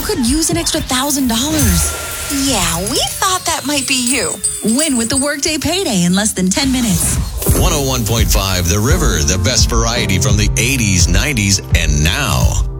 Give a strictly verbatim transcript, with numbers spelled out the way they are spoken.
who could use an extra one thousand dollars. Yeah, we thought that might be you. Win with the Workday Payday in less than ten minutes. one oh one point five The River, the best variety from the eighties, nineties, and now.